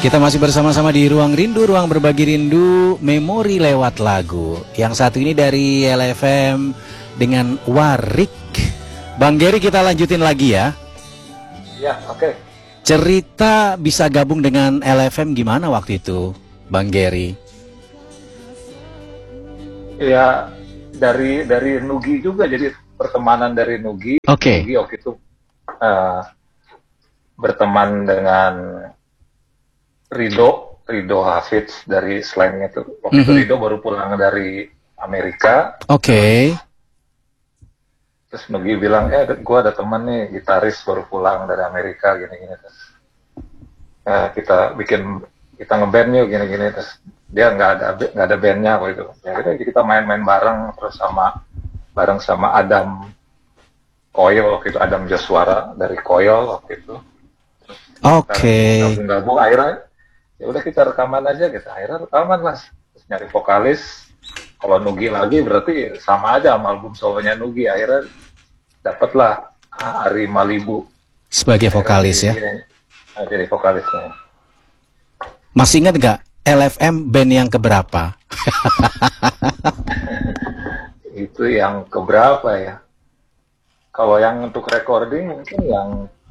Kita masih bersama-sama di Ruang Rindu, Ruang Berbagi Rindu, Memori lewat lagu. Yang satu ini dari LFM dengan Warik. Bang Geri, kita lanjutin lagi ya. Ya, oke. Cerita bisa gabung dengan LFM gimana waktu itu, Bang Geri? Ya, dari Nugi juga, jadi pertemanan dari Nugi. Oke. Nugi waktu itu berteman dengan Rido Hafiz dari Slang itu. Waktu itu Rido baru pulang dari Amerika. Oke. Terus Nugi bilang, gue ada teman nih gitaris baru pulang dari Amerika gini-gini. Terus kita ngeband yuk gini-gini. Terus dia nggak ada bandnya waktu itu. Ya kita main-main bareng terus bareng sama Adam Koyol waktu itu, Adam Joswara dari Koyol waktu itu. Oke. Gabung akhirnya ya udah kita rekaman aja gitu. Akhirnya rekaman Mas. Terus nyari vokalis. Kalau Nugi lagi berarti sama aja sama album solonya Nugi. Akhirnya dapatlah Ari Malibu sebagai vokalis ya. Jadi vokalisnya. Masih ingat nggak LFM band yang keberapa? Itu yang keberapa ya? Kalau yang untuk recording mungkin yang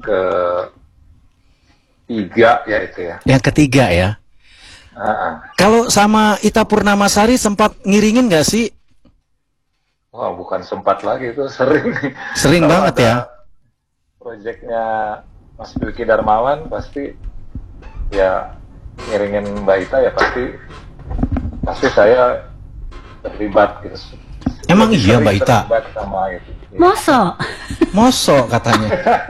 ketiga ya itu ya. Yang ketiga ya. Kalau sama Ita Purnamasari sempat ngiringin nggak sih? Wah, bukan sempat lagi, itu sering. Sering banget ya. Proyeknya Mas Dwiki Darmawan pasti ya ngiringin Mbak Ita ya pasti saya terlibat gitu. Emang iya Mbak Ita? Sama itu. Mosok katanya.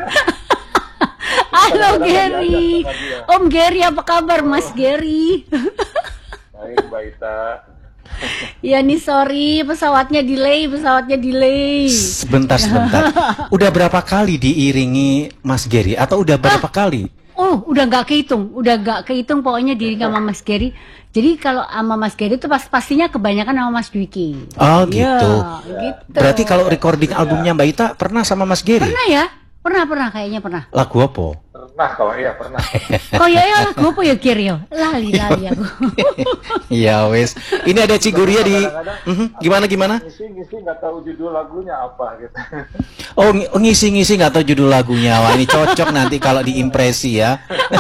Halo Geri, Om Geri, apa kabar Mas Geri? Baik Mbak Ita. Ya nih sorry, pesawatnya delay. Sebentar. Udah berapa kali diiringi Mas Geri atau udah berapa kali? Oh, udah nggak kehitung pokoknya diri sama Mas Geri. Jadi kalau sama Mas Geri itu pastinya kebanyakan sama Mas Dwiki. Oh gitu. Ya, gitu. Berarti kalau recording albumnya Mbak Ita pernah sama Mas Geri? Pernah ya? Pernah kayaknya pernah. Lagu apa? Pernah. Oh ya lagu apa ya Geri ya? Lali aku. Ya wes. Ini ada Ciguria di gimana? Ngisi nggak tahu judul lagunya apa gitu. Oh, ngisi nggak tahu judul lagunya. Wah, ini cocok nanti kalau diimpresi ya.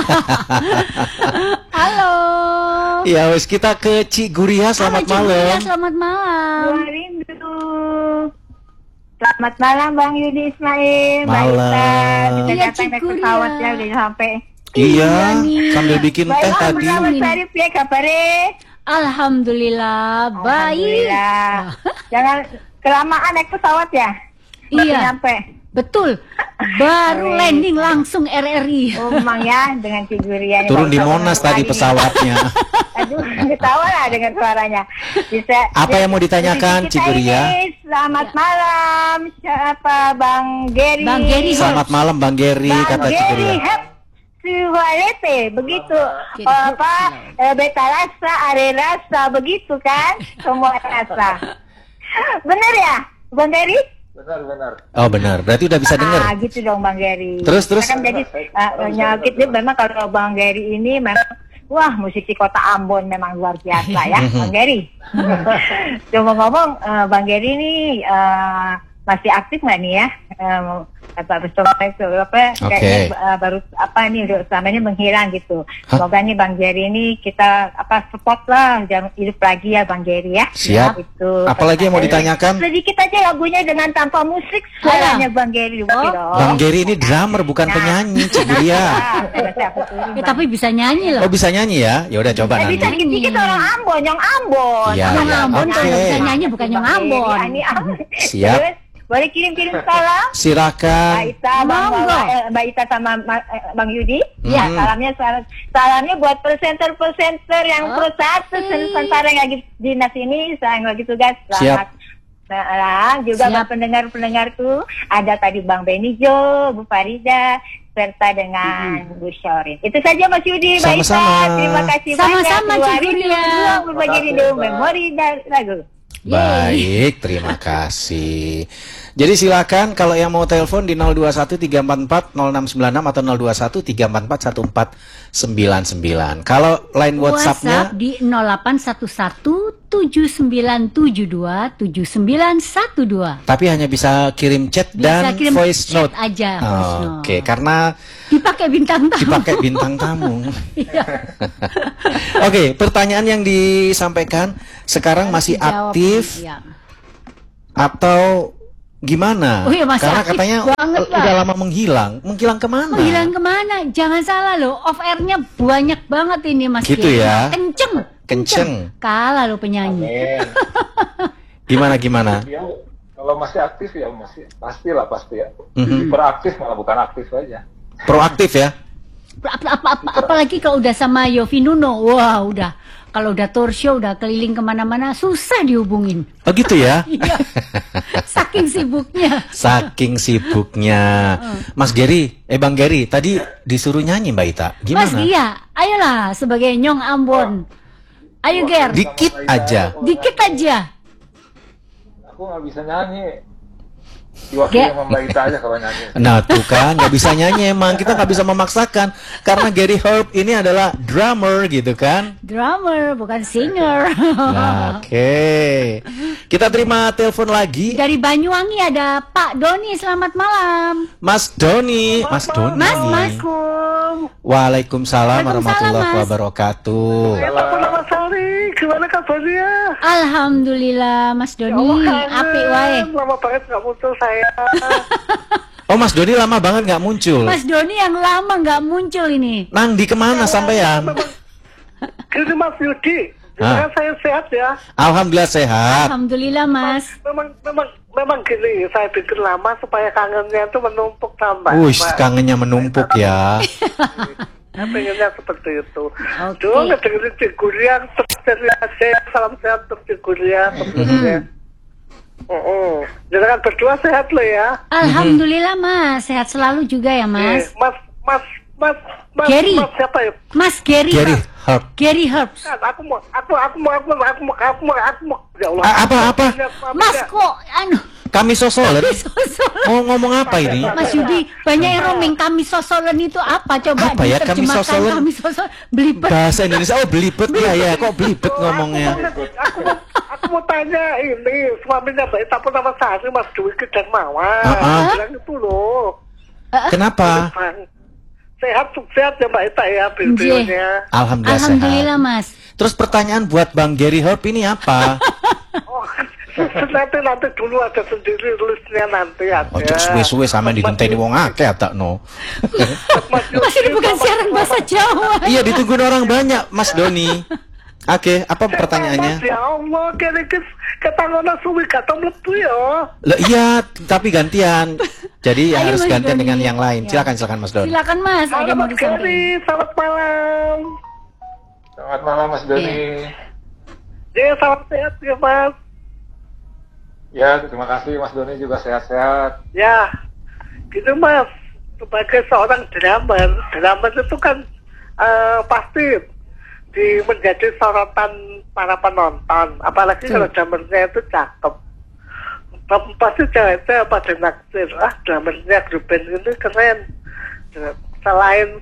Halo. Ya wes, kita ke Ciguria. Selamat malam. Selamat malam. Rindu. Selamat malam Bang Yudi Ismail. Malam. Kita datang naik pesawat ya udah sampai. Iya, sambil bikin teh tadi. Mas Sarif ya kabarnya. Alhamdulillah baik. Jangan kelamaan naik pesawat ya. Iya. Sampai. Betul. Baru landing langsung RRI. Oh Mang ya dengan Ciguria. Turun di Monas tadi pesawatnya. Aduh, ketawa lah dengan suaranya. Apa yang mau ditanyakan Ciguria? Selamat malam, siapa Bang Geri? Bang Geri. Selamat malam Bang Geri, kata Ciguria. Suarete, begitu. Beta rasa, are rasa, begitu kan? Semua rasa. Bener ya, Bang Geri? Benar. Oh benar, berarti udah bisa dengar. Gitu dong Bang Geri. Terus. Kan jadi nyakit dia memang kalau Bang Geri ini memang wah musisi kota Ambon memang luar biasa ya Bang Geri. Cuma ngomong Bang Geri ini masih aktif nggak nih ya? Kayaknya baru nih udah selama ini menghilang gitu. Semoga nih Bang Geri ini kita support lah, jangan hidup lagi ya Bang Geri ya. Siap. Itu. Apalagi yang mau ditanyakan? Sedikit aja lagunya dengan tanpa musik suaranya Bang Geri. Bang Geri ini drummer bukan penyanyi Ciguria. Tapi bisa nyanyi loh. Oh bisa nyanyi ya? Ya udah coba nanti. Bisa dikit-dikit orang Ambon, Nyong Ambon. Iya. Ambon tuh bisa nyanyi bukan Nyong Ambon. Siap. Boleh kirim salam? Silakan. Mbak Ita sama Bang Yudi. Ya, salamnya buat presenter yang persatu Nusantara yang lagi dinas ini, yang lagi tugas. Selamat. Juga buat pendengar tuh ada tadi Bang Benijo, Bu Farida, serta dengan Bu Syorin. Itu saja Mas Yudi, Mbak Ita. Terima kasih banyak. Sama-sama Ciguria. Berbagi rindu memori dan lagu. Baik, terima kasih. Jadi silakan kalau yang mau telepon di 0213440696 atau 0213441499. Kalau line WhatsApp-nya di 0811-7972-7912. tapi hanya bisa kirim chat dan kirim voice chat note aja. Voice note. Oke, karena Dipakai bintang tamu. dipakai bintang tamu. Iya. Oke, pertanyaan yang disampaikan sekarang masih Dijawab, aktif iya. atau gimana? Oh iya, masih karena aktif katanya banget, Pak. udah lama menghilang. Menghilang kemana? Menghilang kemana? Jangan salah loh, off airnya banyak banget ini Mas Gitu Geri. ya? Kenceng. Kalah lo penyanyi. Amin. Gimana? Ya, kalau masih aktif ya masih pasti ya. Mhm. Hiperaktif malah bukan aktif aja. Proaktif ya? Apalagi kalau udah sama Yofi Nuno, wah udah. Kalau udah tour show, udah keliling kemana-mana, susah dihubungin. Oh gitu ya? Iya. Saking sibuknya. Saking sibuknya. Mas Geri, Bang Geri, tadi disuruh nyanyi Mbak Ita. Gimana? Mas Gia, ayolah sebagai Nyong Ambon. Ayo Ger, Dikit aja. dikit aja. Aku nggak bisa nyanyi. Diwakili sama Mbak Ita aja kalau nyanyi. Nah tuh kan, nggak bisa nyanyi emang. Kita nggak bisa memaksakan. Karena Gary Herb ini adalah drummer gitu kan. Drummer, bukan singer. Nah, oke. Kita terima telepon lagi. Dari Banyuwangi ada Pak Doni, selamat malam. Mas Doni. Mas Doni. Mas. Waalaikumsalam warahmatullahi Mas. wabarakatuh. Selamat sore, gimana kabarnya? Alhamdulillah Mas Doni, apik wae. Lama banget nggak muncul saya. Oh Mas Doni lama banget nggak muncul. Mas Doni yang lama nggak muncul ini. Nang di kemana sampean? Gini Mas Yudi, Hah? saya sehat ya. Alhamdulillah sehat. Alhamdulillah Mas. Memang gini, saya bikin lama supaya kangennya itu menumpuk tambah. Wih, kangennya menumpuk ya. Saya pengennya seperti itu. Oke. Dulu ngedengerin Cik Gurian, terus aja, salam sehat untuk Cik Gurian. Jadi kan berdua sehat lo ya. Alhamdulillah Mas, sehat selalu juga ya Mas. Mas Gary. Mas siapa ya? Mas Gary. Gary Herb. Gary Herbs. Aku mau, ya Allah. Apa? Mas kok anu Kami sosolen. sosol. Mau ngomong apa ini? Mas Yudi, banyak yang roaming kami sosolen itu apa? Coba Apa ya, kami diterjemahkan sosolen? kami sosol belibet. Bahasa Indonesia, oh belibet ya, kok belibet ngomongnya. Aku mau tanya ini, suaminya Mbak Ita pun nama Sari, Mas Dwi dan Mawar. Bilang itu loh. Kenapa? Sehat ya Mbak Ita ya, beliaunya. Alhamdulillah, Alhamdulillah sehat. Mas. Terus pertanyaan buat Bang Gary Herb ini apa? Oh, nanti dulu ada sendiri tulisnya nanti ada. Oh, cek suwe-suwe sama digenteni wong akeh tak no. Mas ini bukan siaran bahasa Jawa. Iya, ditunggu orang banyak, Mas Doni. Oke, apa pertanyaannya? Ya Allah, kira-kira ketangana suwi kata mlebu ya. Lah iya, tapi gantian. Jadi Ayo, harus Mas gantian Doni. dengan yang lain. Ya. Silakan Mas Doni. Silakan Mas, ada Halo mau Mas disampaikan. Gary, selamat malam. Selamat malam Mas Doni. Ya, salam sehat ya Mas. Ya, terima kasih Mas Doni juga sehat-sehat. Ya, gitu Mas. Sebagai seorang drummer itu kan pasti menjadi sorotan para penonton. Apalagi kalau drummernya itu cakep. Pasti cewek-cewek pada naksir. Drummernya grup band ini keren. Selain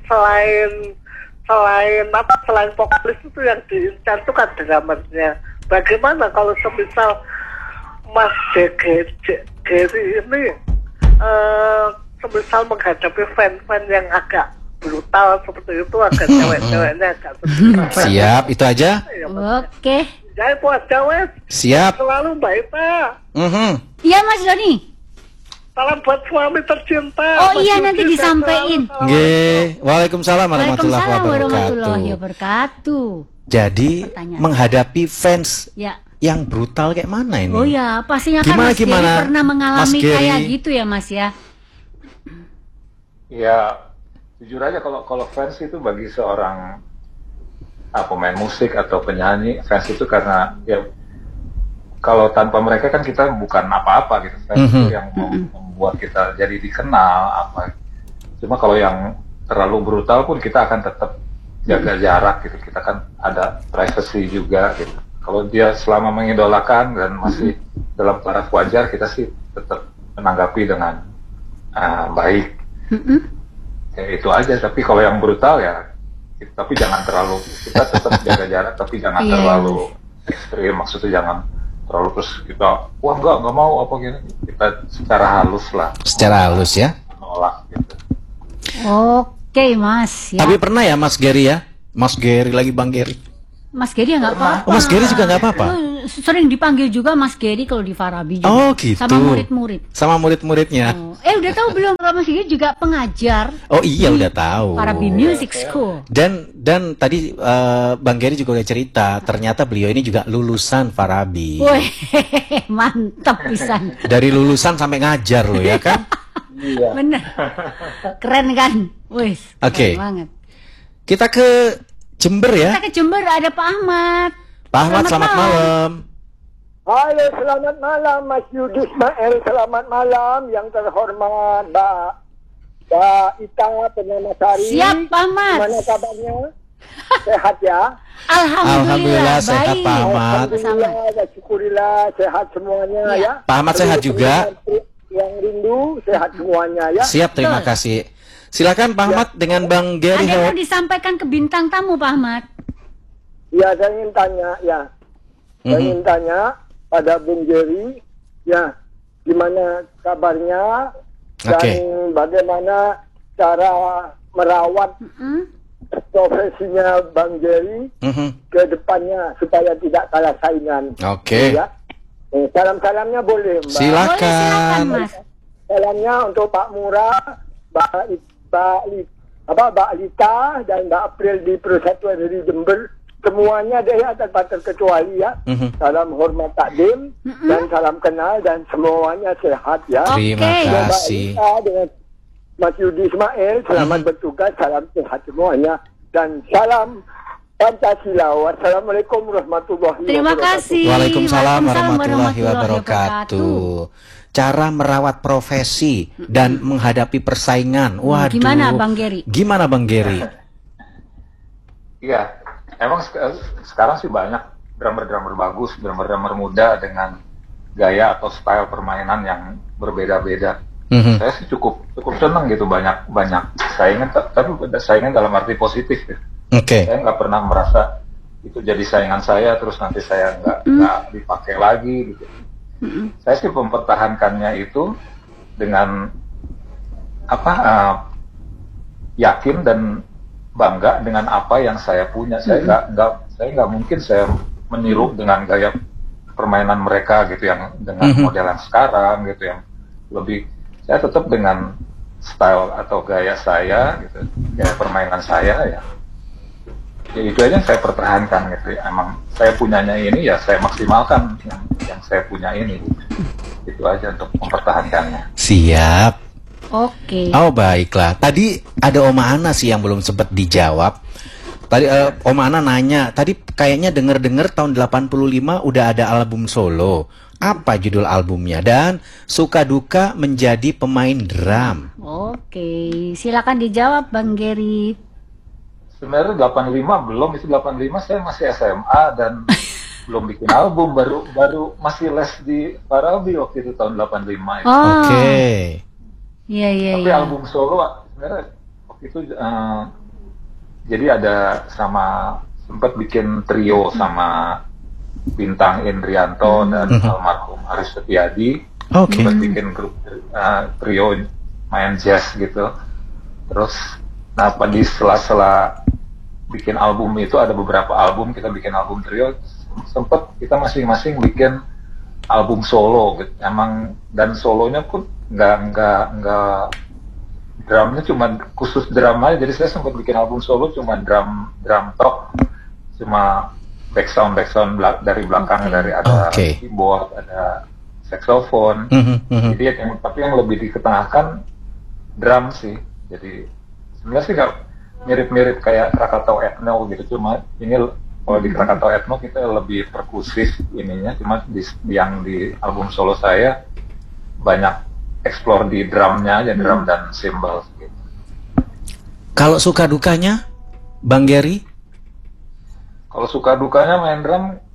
vokalis itu yang diincar itu kan drummernya. Bagaimana kalau semisal Mas Gary ini semisal menghadapi fan-fan yang agak brutal seperti itu, agak cewek-ceweknya agak sedikit. Siap, itu aja. Oke. Jadi buat cewek Siap. selalu Mbak Ita. Iya Mas Doni. Salam buat suami tercinta. Oh Mas iya, Yudi, nanti disampaikan. salam. Nggih, Waalaikumsalam warahmatullahi Waalaikumsalam warahmatullahi wabarakatuh. wabarakatuh. Jadi Pertanyaan. menghadapi fans Ya. yang brutal kayak mana ini? Oh ya, pastinya kan Gimana, Mas Gary gimana, pernah mengalami Mas Gary? kayak gitu ya Mas ya. Ya, jujur aja kalau fans itu bagi seorang pemain musik atau penyanyi, fans itu karena ya kalau tanpa mereka kan kita bukan apa-apa gitu. Fans itu yang membuat kita jadi dikenal apa. Cuma kalau yang terlalu brutal pun kita akan tetap jaga jarak gitu. Kita kan ada privacy juga gitu. kalau dia selama mengidolakan dan masih dalam taraf wajar, kita sih tetap menanggapi dengan baik. Ya itu aja. Tapi kalau yang brutal ya, tapi jangan terlalu, kita tetap jaga jarak, tapi jangan terlalu ekstrim. Maksudnya jangan terlalu terus kita, wah nggak mau apa gitu. Kita secara halus lah. Secara halus ya. Menolak gitu. Oke, Mas. Ya. Tapi pernah ya Mas Gary ya? Mas Gary lagi Bang Gary. Mas Gary ya nggak apa-apa. Oh, Mas Gary juga nggak apa-apa. Sering dipanggil juga Mas Gary kalau di Farabi juga. Oh gitu. Sama murid-murid. Sama murid-muridnya. Oh. Udah tahu belum kalau Mas Gary juga pengajar? Oh iya udah tahu. Farabi Music School. Dan tadi Bang Gary juga udah cerita, ternyata beliau ini juga lulusan Farabi. Wih, mantap pisan. Dari lulusan sampai ngajar loh ya kan? Iya. Bener. Keren kan? Wih, Oke. keren banget. Kita ke Jember ya. Kita ke Jember, ada Pak Ahmad. Pak Ahmad, selamat malam. Halo, selamat malam Mas Yudi Ismail, selamat malam yang terhormat Mbak Ita Penyamasari. Siap Pak Ahmad. Gimana kabarnya? Sehat ya? Alhamdulillah sehat Pak Ahmad. Alhamdulillah, syukurillah sehat semuanya ya. Pak Ahmad sehat juga. Yang rindu sehat semuanya ya. Siap, terima kasih. Silakan Pak Ahmad dengan Bang Gary. Ada yang mau disampaikan ke bintang tamu Pak Ahmad? Ya, saya ingin tanya ya. Saya ingin tanya pada Bung Gary, ya, gimana kabarnya dan bagaimana cara merawat profesinya Bang Gary ke depannya supaya tidak kalah saingan. Oke. Ya. Salam-salamnya boleh, Mbak. Silakan. Boleh, silakan Mas. Salamnya untuk Pak Murah, Mbak Lita dan Mbak April di Persatuan dari Jember. Semuanya deh ya, tanpa terkecuali ya. Salam hormat takdim dan salam kenal dan semuanya sehat ya. Terima kasih. Mbak Lita dengan Mas Yudi Ismail, selamat bertugas, salam sehat semuanya dan salam Pancasila. Wassalamualaikum warahmatullahi wabarakatuh. Terima kasih. Waalaikumsalam warahmatullahi wabarakatuh. Cara merawat profesi dan menghadapi persaingan. Waduh. Gimana Bang Gary? Gimana Bang Gary? Iya, emang sekarang sih banyak drummer-drummer bagus, drummer-drummer muda dengan gaya atau style permainan yang berbeda-beda. Saya sih cukup senang gitu, banyak saingan, tapi saingan dalam arti positif ya. Saya nggak pernah merasa itu jadi saingan saya terus nanti saya nggak dipakai lagi gitu. Saya sih mempertahankannya itu dengan yakin dan bangga dengan apa yang saya punya. Saya nggak mungkin saya meniru dengan gaya permainan mereka gitu yang dengan model yang sekarang gitu yang lebih. Saya tetap dengan style atau gaya saya gitu, gaya permainan saya ya. Ya itu aja yang saya pertahankan gitu. Emang saya punyanya ini ya saya maksimalkan yang saya punya ini. Itu aja untuk mempertahankannya. Siap. Oke. Oh baiklah. Tadi ada Oma Ana sih yang belum sempat dijawab. Tadi Oma Ana nanya, tadi kayaknya denger-denger tahun 85 udah ada album solo. Apa judul albumnya dan suka duka menjadi pemain drum? Oke, silakan dijawab Bang Gary. Sebenarnya 85 belum, itu 85 saya masih SMA dan belum bikin album, baru masih les di Farabi waktu itu tahun 85 itu. Oke. Iya. Tapi album solo sebenarnya waktu itu jadi ada sempat bikin trio sama Bintang Indrianto dan almarhum Aris Setiadi. Sempat bikin grup trio main jazz gitu. Terus di sela-sela bikin album itu ada beberapa album, kita bikin album trio, sempat kita masing-masing bikin album solo gitu. Emang dan solonya pun nggak drumnya cuma khusus drum aja, jadi saya sempat bikin album solo cuma drum top, cuma background dari belakang dari ada keyboard, ada saxophone. Jadi tapi yang lebih diketengahkan drum sih. Jadi sebenarnya sih mirip-mirip kayak Krakatau Ethno gitu, cuma ini kalau di Krakatau Ethno kita lebih perkusif ininya, cuma yang di album solo saya banyak explore di drumnya aja, drum dan cymbal gitu. Kalau suka dukanya Bang Gary? Kalau suka dukanya main drum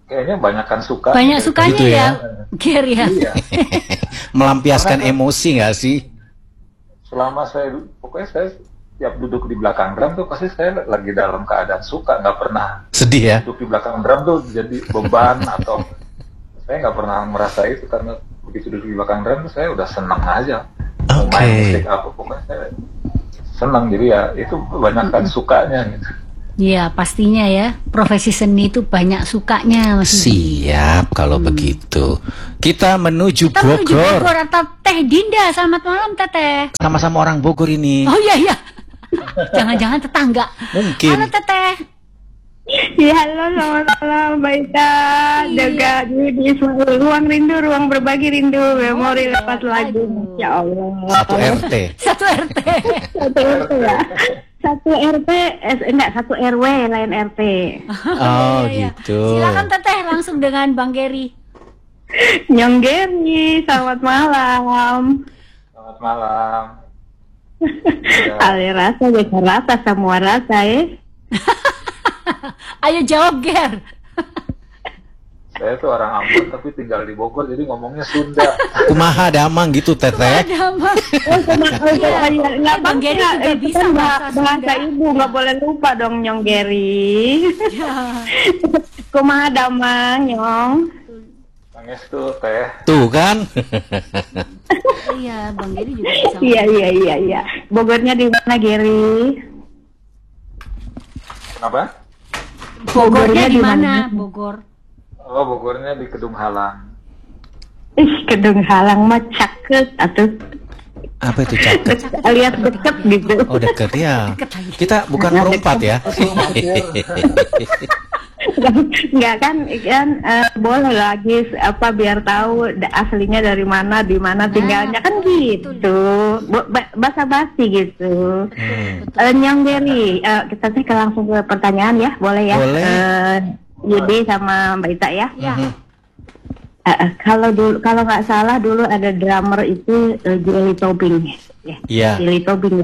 kayaknya banyakkan suka. Banyak sukanya Gitu ya, ya. Ger ya. Iya. Melampiaskan emosi nggak sih? Selama pokoknya saya tiap duduk di belakang drum tuh pasti saya lagi dalam keadaan suka, nggak pernah Sedih ya? duduk di belakang drum tuh jadi beban atau saya nggak pernah merasa itu, karena begitu duduk di belakang drum tuh saya udah senang aja. Mau main musik apa pokoknya saya senang, jadi ya itu banyakkan sukanya gitu. Iya, pastinya ya. Profesi seni itu banyak sukanya, Mas Yudi. Siap kalau begitu. Kita menuju Kita menuju Bogor. Bogor atau Teh Dinda. Selamat malam, Teteh. Sama-sama orang Bogor ini. Oh iya, iya. Jangan-jangan tetangga. Mungkin. Halo, Teteh. Ya, halo, selamat malam, Mbak Ita. Jaga di ruang rindu, ruang berbagi rindu, memori lepas lagu. Ya Allah. Satu RT. Satu RT. Satu RT ya. Satu RT, enggak, satu RW, lain RT. Oh Iya, iya. gitu. Silakan Teteh langsung dengan Bang Geri. Nyong Geri, selamat malam. Selamat malam. Ale rasa, beda rasa, semua rasa ya. Ayo jawab, Ger. Saya tuh orang Ambon tapi tinggal di Bogor, jadi ngomongnya Sunda. Kumaha damang gitu teteh. Ada, Bang. Nggak Bang Geri bangga, juga itu bisa kan bahasa bahasa Sunda. ibu, nggak boleh lupa dong Nyong Geri. Ya. Kumaha damang Nyong. Nangis tuh teh. Tuh kan. Iya, Bang Geri juga bisa. Iya. Bogornya di mana Geri? Kenapa? Bogornya di mana? Bogor. Oh, Bogornya di Kedung Halang. Ih, Kedung Halang mah caket atau Apa itu caket? alias deket gitu. Oh deket ya. Deket lagi. Kita bukan perempat ya. Enggak kan boleh lagi apa biar tahu aslinya dari mana, di mana tinggalnya kan gitu. Basa-basi gitu. Nyong Geri, kita sih langsung ke pertanyaan ya, boleh ya? Boleh. Yudi sama Mbak Ita ya. Ya. Kalau nggak salah dulu ada drummer itu Jelly Tobing. Iya. Jelly Tobing.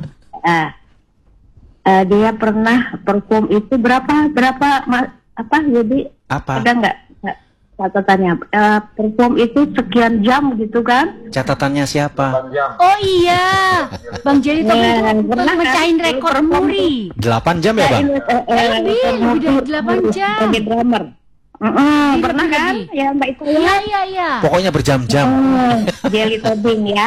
Dia pernah perform itu berapa apa jadi Apa? ada nggak catatannya perform itu sekian jam gitu kan? Catatannya siapa? 8 jam. Oh iya, Bang Jerry Tobing Ya, itu pernah mecahin kan? rekor Perform muri. 8 jam ya bang? Lebih dari 8 jam. Sebagai drummer. Pernah lebih. kan? Ya Mbak Ita ya. Iya. Pokoknya berjam-jam. Jelly Tobing ya.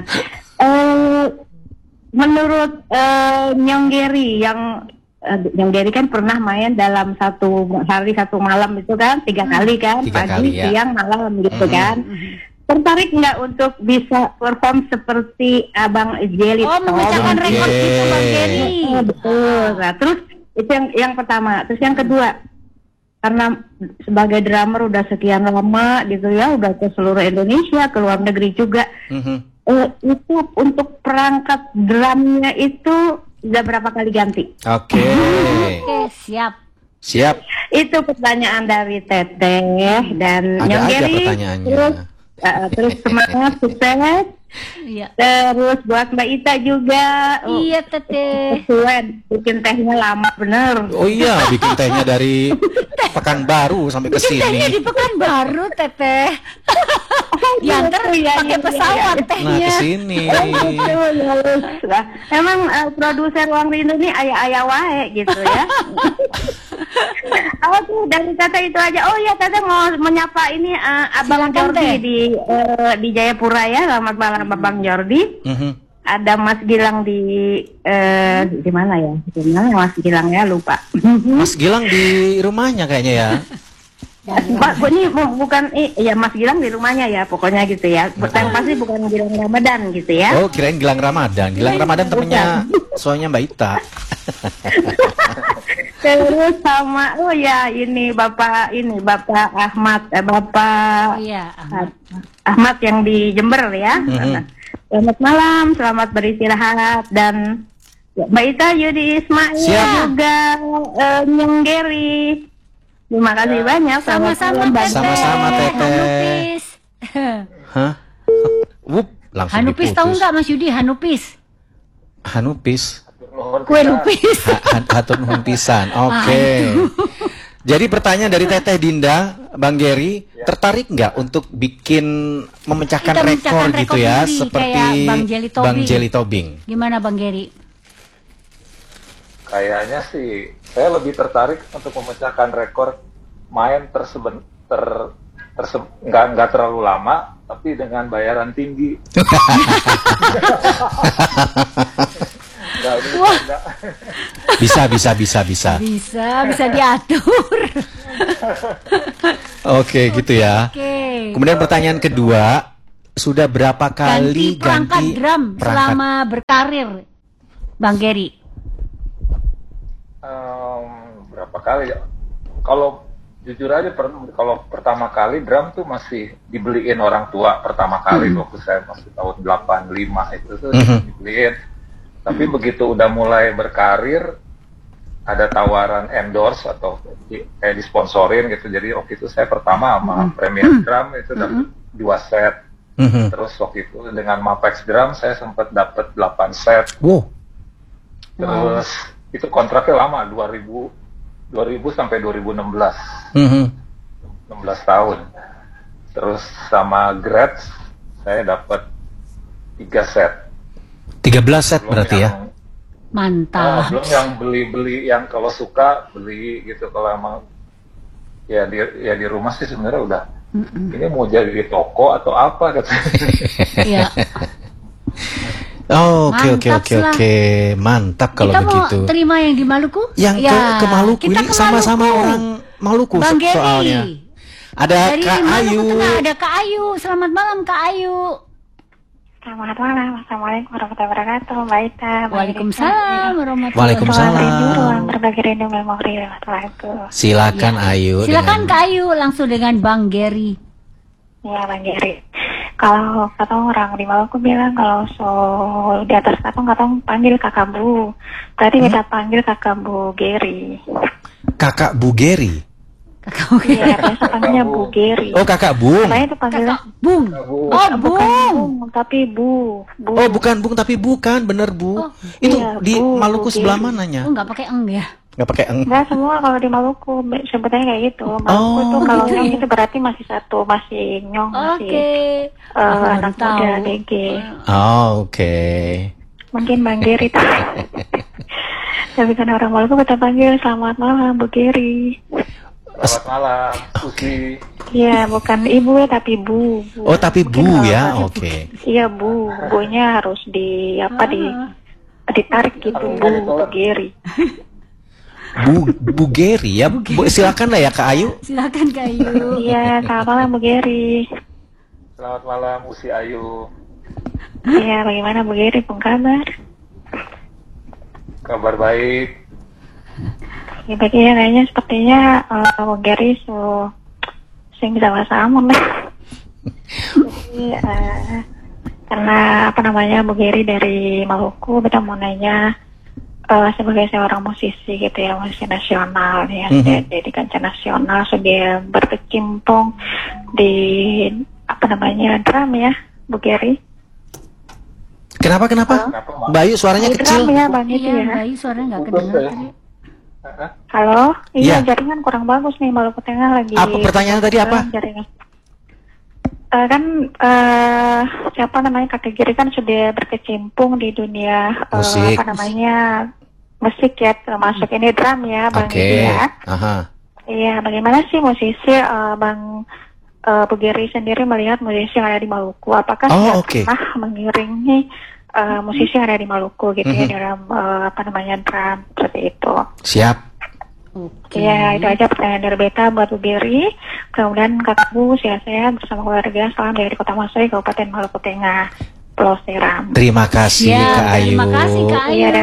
Menurut Nyong Geri Nyong Geri kan pernah main dalam satu hari satu malam itu kan 3 kali kan, 3 pagi, kali, ya. siang, malam gitu kan. Tertarik nggak untuk bisa perform seperti Abang Jelly Oh, memecahkan Oke. rekor itu Bang Jerry. Betul. Nah, terus itu yang pertama. Terus yang kedua, karena sebagai drummer udah sekian lama gitu ya, udah ke seluruh Indonesia, ke luar negeri juga. Itu untuk perangkat drumnya itu udah berapa kali ganti? Oke. Oke, siap. Siap. Itu pertanyaan dari Teteh dan Ada Nyong aja Geri. pertanyaannya. Terus semangat, sukses. Iya. Terus buat Mbak Ita juga. Iya, Teteh. Kesuwen, bikin tehnya lama bener. Oh iya, bikin tehnya dari Pekanbaru sampai ke Tehnya sini. di Pekanbaru, Teteh. Diantar pakai pesawat Nah, tehnya. ke sini. Nah, emang produser Ruang Rindu ini ayah-ayah wae gitu ya. Oh tuh dari Tete itu aja. Oh ya Tete mau menyapa ini Abang Silakan, Jordi Teh. di Jayapura ya. Selamat malam Abang Jordi. Ada Mas Gilang di mana ya? Di mana Mas Gilang ya, lupa. Mas Gilang di rumahnya kayaknya ya. Pak, ini bukan ya Mas Gilang di rumahnya ya, pokoknya gitu ya. Yang pasti bukan Gilang Ramadan gitu ya. Oh, kirain Gilang Ramadan. Gilang Ramadan temennya soalnya Mbak Ita. Terus sama ini Bapak Ahmad Iya, Ahmad yang di Jember ya. Selamat malam, selamat beristirahat dan Mbak Ita Yudi Ismail Siap. juga Nyong Geri. Terima kasih banyak. sama-sama Selamat Teteh. Sama-sama, Teteh. Hanupis. Hah? Wup, langsung Hanupis tahu diputus. nggak Mas Yudi? Hanupis. Hanupis. Kue lupis. Hatur nuhun pisan. Oke. Jadi pertanyaan dari Teteh Dinda, Bang Gary, tertarik nggak untuk bikin memecahkan Kita rekor memecahkan gitu rekor ya, muri, seperti kayak Bang Jelly Tobing. Bang Jelly Tobing? Gimana Bang Gary? Kayaknya sih saya lebih tertarik untuk memecahkan rekor main nggak terlalu lama tapi dengan bayaran tinggi. Nggak. Bisa. Bisa diatur. Oke, gitu ya. Oke. Kemudian pertanyaan kedua, sudah berapa kali Ganti perangkat drum perangkat? selama berkarir, Bang Gary? Berapa kali ya? Kalau jujur aja, kalau pertama kali drum tuh masih dibeliin orang tua pertama kali waktu saya masih tahun 85 itu tuh dibeliin. Tapi begitu udah mulai berkarir, ada tawaran endorse atau kayak disponsorin gitu. Jadi waktu itu saya pertama sama Premier Drum itu dapat 2 set. Terus waktu itu dengan Mapex Drum saya sempat dapat 8 set. Wow. Terus itu kontraknya lama, 2000 sampai 2016. 16 tahun. Terus sama Gretsch saya dapat 3 set. 13 set berarti ya? Mantap. Belum yang beli-beli, yang kalau suka beli gitu. Kalau emang ya di rumah sih sebenarnya udah ini mau jadi di toko atau apa katanya. Iya. Oh, oke. Mantap lah. Mantap kalau Kita begitu. mau terima yang di Maluku? Yang ke Maluku kita ini ke sama-sama Maluku. orang Maluku Bang Gary. soalnya. Ada Dari Kak Maluku Ayu. Tengah ada Kak Ayu. Selamat malam Kak Ayu. Selamat malam, Assalamualaikum warahmatullahi wabarakatuh, Mbak Ita. Waalaikumsalam warahmatullahi Waalaikumsalam. Ruang berbagi rindu memori lewat lagu. Silakan Ayu. Silakan dengan- Kak Ayu langsung dengan Bang Gary. Ya, Bang Gary. Kalau kata orang di Maluku bilang kalau di atas katong panggil kakak Bu. Berarti kita panggil kakak Bu Gary. Kakak Bu Gary. Kakak Iya, biasa panggilnya Bu Gary. Oh, Kakak Bung. Saya itu panggilnya Bung. Oh, bukan Bung. Bung, tapi Bu. Oh, bukan Bung tapi bukan, bener Bu. Oh, Itu iya, di Bu, Maluku Bu sebelah Gary. mananya? Oh, nggak pakai eng ya? Nggak pakai eng. Enggak, semua kalau di Maluku sebetulnya kayak gitu. Maluku tuh kalau gitu nyong ya? itu berarti masih satu, masih nyong, masih Oke. Aku baru anak tahu. muda BG. Oh, oke. Mungkin Bang Gary tuh. Tapi kan orang Maluku kita panggil selamat malam Bu Gary. Selamat malam, Usi. Iya, bukan ibu ya tapi Bu. Oh, tapi Mungkin Bu kalau ya. bahasa- Oke. Iya Bu, Bu-nya harus ditarik gitu Bu Gary. Bu Gary ya. Bu, silakan lah ya Kak Ayu. Silakan Kak Ayu. Iya, selamat malam Bu Gary. Selamat malam, Usi Ayu. Iya, bagaimana Bu Gary pun kabar? Kabar baik. Ya, bagian kayaknya sepertinya Bu Gary sing bisa bahasa Amun lah. Jadi, karena apa namanya Bu Gary dari Maluku, kita mau nanya sebagai seorang musisi gitu ya, musisi nasional ya, jadi kancah nasional sudah berkecimpung di apa namanya drum ya, Bu Gary. Kenapa? Kenapa, Mak? Mbak Ayu suaranya Di kecil. drum ya Bang itu Iya, ya. Bayu suaranya nggak Putus kedengar ya? tadi. Halo, Iya. iya jaringan kurang bagus nih Maluku Tengah lagi. Apa pertanyaan tadi apa? Jaringan. Siapa namanya kakek Giri kan sudah berkecimpung di dunia Musik. apa namanya musik ya, termasuk ini drum ya Bang Oke. Giri ya. Aha. Iya, bagaimana sih musisi Bang Bu Giri sendiri melihat musisi yang ada di Maluku? Apakah Oh, sudah oke. pernah mengiringi musisi yang ada di Maluku gitu ya dalam apa namanya drum seperti itu? Siap. Oke. Iya, itu aja pertanyaan dari Beta buat Bu Giri. Kemudian Kakak Bu, sehat-sehat bersama keluarga. Salam dari Kota Masoi, Kabupaten Maluku Tengah, Pulau Seram. Terima kasih Ya, Kak Ayu. terima kasih Kak Ayu. Iya, dan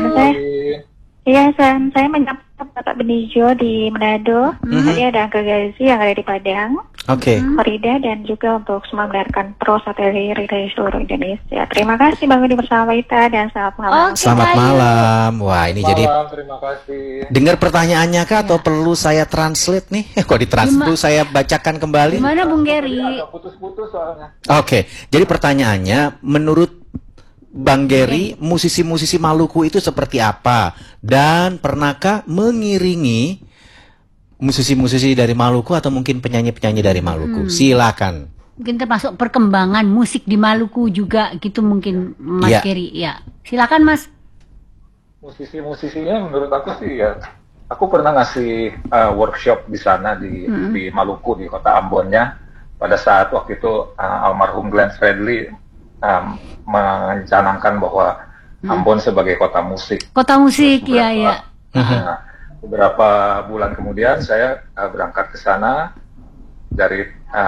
saya menyapa Bapak Benijo di Manado. Tadi ada Angga Gazi yang ada di Padang, Oke. Farida, dan juga untuk semua mendengarkan Pro Satelit dari seluruh Indonesia. Terima kasih Bang Udi bersama Ita dan selamat malam. Oke, Selamat Kak Ayu. malam. Wah, ini jadi Malam, terima kasih. dengar pertanyaannya Kak atau perlu saya translate nih? Kok ditranslate? Perlu saya bacakan kembali? Gimana Bung Gary? Agak putus-putus soalnya. Oke, jadi pertanyaannya, menurut Bang Gary, musisi-musisi Maluku itu seperti apa? Dan pernahkah mengiringi musisi-musisi dari Maluku atau mungkin penyanyi-penyanyi dari Maluku. Silakan. Mungkin termasuk perkembangan musik di Maluku juga gitu mungkin Mas Gary. Ya, silakan Mas. Musisi-musisinya menurut aku sih ya, aku pernah ngasih workshop di sana di Maluku, di kota Ambonnya, pada saat waktu itu almarhum Glenn Fredly mencanangkan bahwa Ambon sebagai kota musik. Kota musik, ya. Beberapa bulan kemudian saya berangkat ke sana dari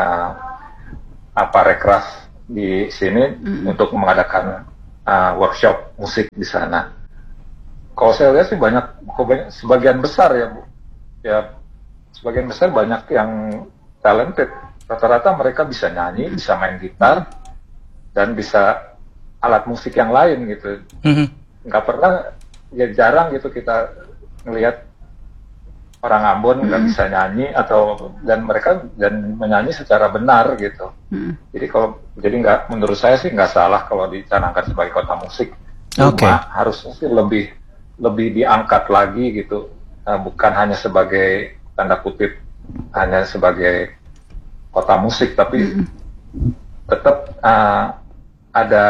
Rekraf di sini untuk mengadakan workshop musik di sana. Kalau saya lihat sih sebagian besar ya Bu, ya sebagian besar banyak yang talented. Rata-rata mereka bisa nyanyi, bisa main gitar, dan bisa alat musik yang lain gitu. Nggak pernah, ya jarang gitu kita ngelihat orang Ambon nggak bisa nyanyi dan mereka menyanyi secara benar gitu. Jadi nggak, menurut saya sih nggak salah kalau dicanangkan sebagai kota musik. Cuma harusnya sih lebih diangkat lagi gitu, bukan hanya sebagai tanda kutip hanya sebagai kota musik, tapi tetap ada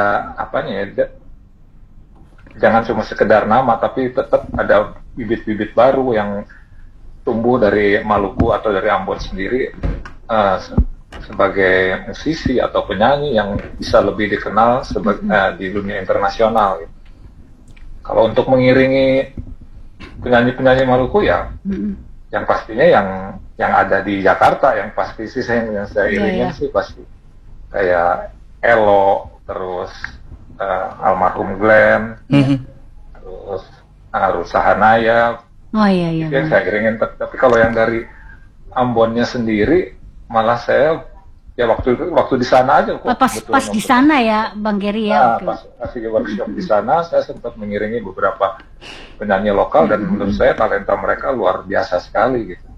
jangan cuma sekedar nama, tapi tetap ada bibit-bibit baru yang tumbuh dari Maluku atau dari Ambon sendiri sebagai musisi atau penyanyi yang bisa lebih dikenal di dunia internasional gitu. Kalau untuk mengiringi penyanyi-penyanyi Maluku ya, yang pastinya yang ada di Jakarta, yang pasti sih yang saya iringin sih pasti kayak Elo, terus almarhum Glenn, terus Rusa Hanaya. Yang saya iringin. Tapi kalau yang dari Ambonnya sendiri, malah saya ya waktu di sana aja kok. Pas di sana ya Bang Gary ya. Pas kasih workshop di sana, saya sempat mengiringi beberapa penyanyi lokal dan menurut saya talenta mereka luar biasa sekali gitu.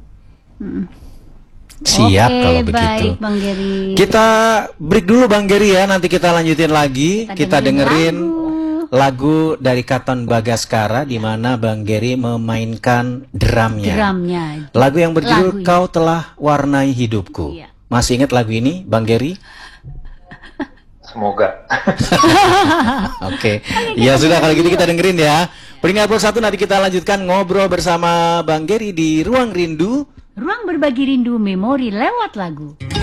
Siap kalau begitu. Baik Bang Gary. Kita break dulu Bang Gary ya, nanti kita lanjutin lagi. Kita dengerin lagu dari Katon Bagaskara di mana Bang Gary memainkan drumnya. Lagu yang berjudul Kau Telah Warnai Hidupku. Iya. Masih ingat lagu ini, Bang Gary? Semoga. Oke. Ya sudah, kalau gitu kita dengerin ya. Peringkat 1 nanti kita lanjutkan ngobrol bersama Bang Gary di Ruang Rindu. Ruang berbagi rindu memori lewat lagu.